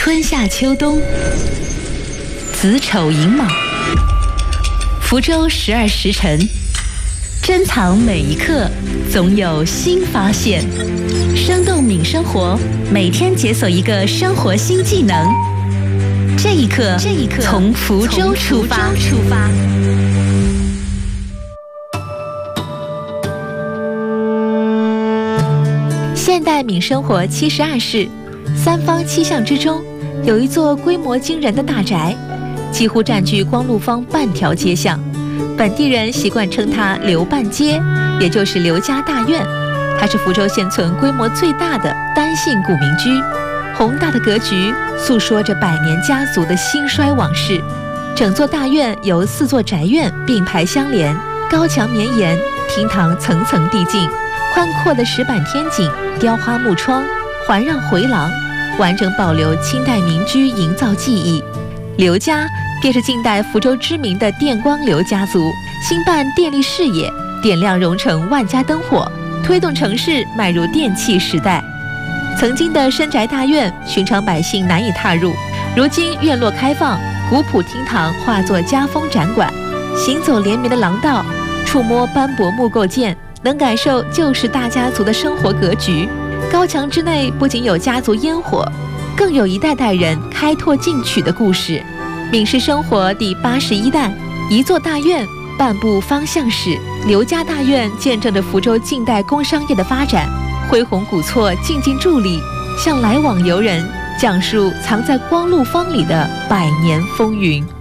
春夏秋冬，子丑寅卯，福州12时辰，珍藏每一刻，总有新发现。生动敏生活，每天解锁一个生活新技能。这一刻，从福州出发。现代敏生活72室，三坊七巷之中，有一座规模惊人的大宅，几乎占据光禄坊半条街巷。本地人习惯称它刘半街，也就是刘家大院。它是福州现存规模最大的单姓古民居，宏大的格局诉说着百年家族的兴衰往事。整座大院由4座宅院并排相连，高墙绵延，厅堂层层递进，宽阔的石板天井、雕花木窗环绕回廊，完整保留清代民居营造技艺。刘家便是近代福州知名的电光刘家族，兴办电力事业，点亮蓉城万家灯火，推动城市迈入电气时代。曾经的深宅大院，寻常百姓难以踏入，如今院落开放，古朴厅堂化作家风展馆，行走连绵的廊道，触摸斑驳木构件，能感受旧时大家族的生活格局。高墙之内不仅有家族烟火，更有一代代人开拓进取的故事。闽氏生活第81弹，一座大院，半部方向史。刘家大院见证着福州近代工商业的发展，恢弘古厝静静伫立，向来往游人讲述藏在光禄坊里的百年风云。